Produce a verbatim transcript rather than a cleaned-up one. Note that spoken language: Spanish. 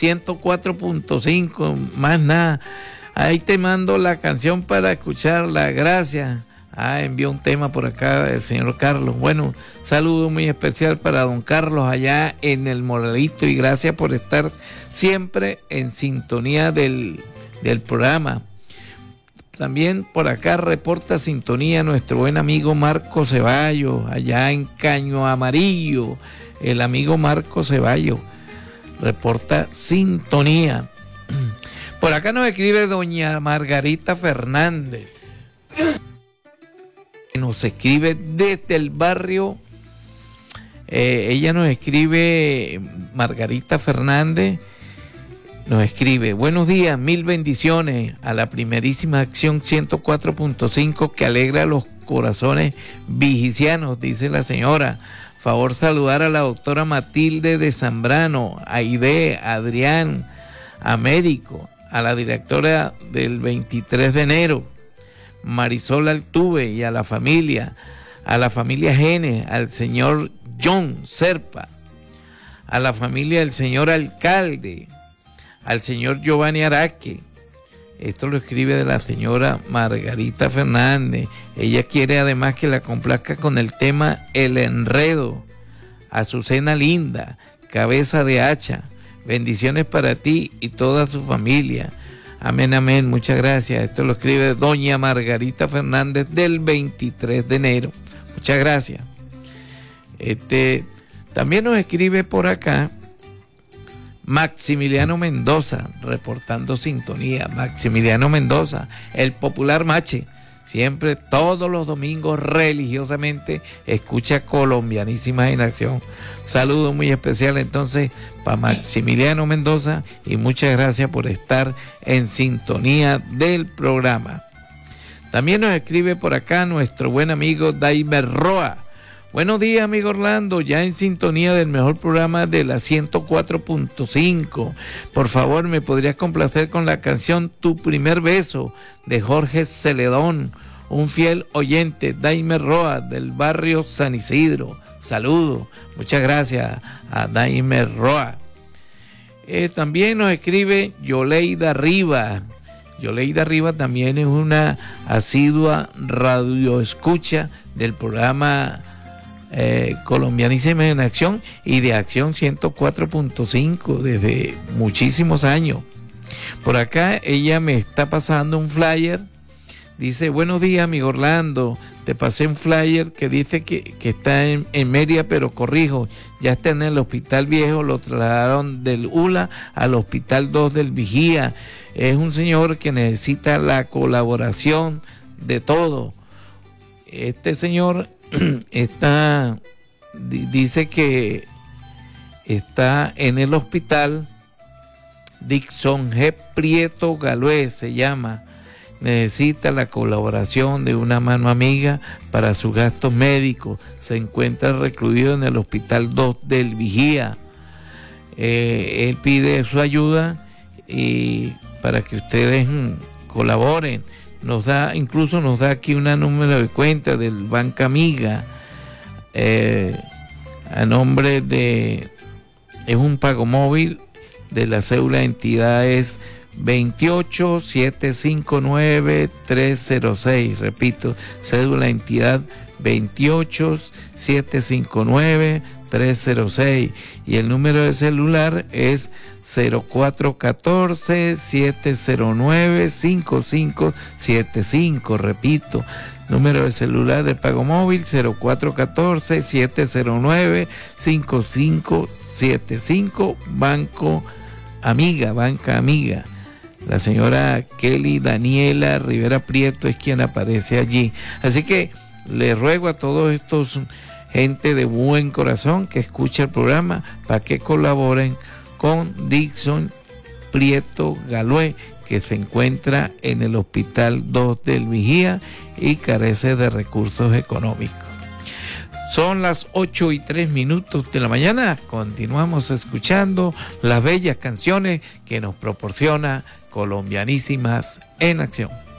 ciento cuatro punto cinco, más nada. Ahí te mando la canción para escucharla, gracias. Ah, envió un tema por acá el señor Carlos. Bueno, saludo muy especial para don Carlos allá en el Moralito y gracias por estar siempre en sintonía del, del programa. También por acá reporta sintonía nuestro buen amigo Marco Ceballos, allá en Caño Amarillo. El amigo Marco Ceballos reporta sintonía. Por acá nos escribe doña Margarita Fernández. Nos escribe desde el barrio. Eh, ella nos escribe, Margarita Fernández. Nos escribe, buenos días, mil bendiciones a la primerísima acción ciento cuatro punto cinco que alegra los corazones vigicianos, dice la señora. Favor saludar a la doctora Matilde de Zambrano, a Aide, a Adrián, a Médico, a la directora del veintitrés de enero, Marisol Altuve, y a la familia, a la familia Gene, al señor John Serpa, a la familia del señor alcalde, al señor Giovanni Araque. Esto lo escribe de la señora Margarita Fernández. Ella quiere además que la complazca con el tema El Enredo. Azucena Linda, cabeza de hacha. Bendiciones para ti y toda su familia. Amén, amén, muchas gracias. Esto lo escribe doña Margarita Fernández del veintitrés de enero. Muchas gracias. Este, también nos escribe por acá Maximiliano Mendoza, reportando sintonía. Maximiliano Mendoza, el popular mache, siempre todos los domingos religiosamente escucha Colombianísimas en Acción. Saludo muy especial entonces para Maximiliano Mendoza y muchas gracias por estar en sintonía del programa. También nos escribe por acá nuestro buen amigo Daimer Roa. Buenos días, amigo Orlando, ya en sintonía del mejor programa de la ciento cuatro punto cinco. Por favor, ¿me podrías complacer con la canción Tu Primer Beso de Jorge Celedón? Un fiel oyente, Daimer Roa, del barrio San Isidro. Saludos, muchas gracias a Daimer Roa. Eh, también nos escribe Yoleida Rivas. Yoleida Rivas también es una asidua radioescucha del programa Eh, Colombianísimas en Acción y de Acción ciento cuatro punto cinco desde muchísimos años. Por acá ella me está pasando un flyer. Dice, buenos días, amigo Orlando, te pasé un flyer que dice que, que está en, en Mérida, pero corrijo, ya está en el Hospital Viejo, lo trasladaron del U L A al Hospital dos del Vigía. Es un señor que necesita la colaboración de todo. Este señor está, dice que está en el hospital Dixon G. Prieto Galué, se llama. Necesita la colaboración de una mano amiga para sus gastos médicos. Se encuentra recluido en el Hospital dos del Vigía. Eh, él pide su ayuda y para que ustedes mm, colaboren. Nos da, incluso nos da aquí una número de cuenta del Banca Amiga, eh, a nombre de, es un pago móvil de la cédula de entidad es veintiocho siete cinco nueve tres cero seis, repito, cédula de entidad veintiocho siete cinco nueve tres cero seis y el número de celular es cero cuatro uno cuatro siete cero nueve cinco cinco siete cinco, repito, número de celular de pago móvil cero cuatro uno cuatro siete cero nueve cinco cinco siete cinco, Banco Amiga, Banca Amiga. La señora Kelly Daniela Rivera Prieto es quien aparece allí. Así que le ruego a todos estos gente de buen corazón que escucha el programa para que colaboren con Dixon Prieto Galué, que se encuentra en el Hospital dos del Vigía y carece de recursos económicos. Son las ocho y tres minutos de la mañana. Continuamos escuchando las bellas canciones que nos proporciona Colombianísimas en Acción.